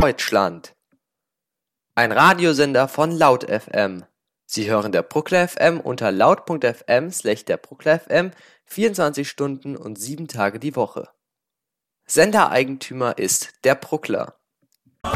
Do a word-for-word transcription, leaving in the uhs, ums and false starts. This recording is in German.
Deutschland. Ein Radiosender von Laut F M. Sie hören der Bruckler F M unter laut punkt f m slash der Bruckler F M vierundzwanzig Stunden und sieben Tage die Woche. Sendereigentümer ist der Bruckler.